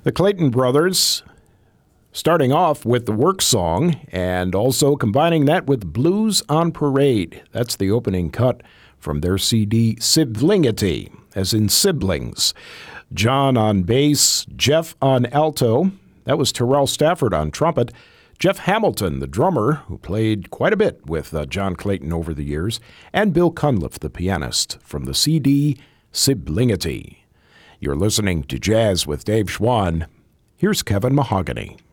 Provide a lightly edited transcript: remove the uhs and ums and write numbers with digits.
The Clayton Brothers, starting off with the Work Song and also combining that with Blues on Parade. That's the opening cut from their CD Siblingity, as in siblings. John on bass, Jeff on alto. That was Terrell Stafford on trumpet. Jeff Hamilton, the drummer, who played quite a bit with John Clayton over the years. And Bill Cunliffe, the pianist, from the CD Siblingity. You're listening to Jazz with Dave Schwann. Here's Kevin Mahogany.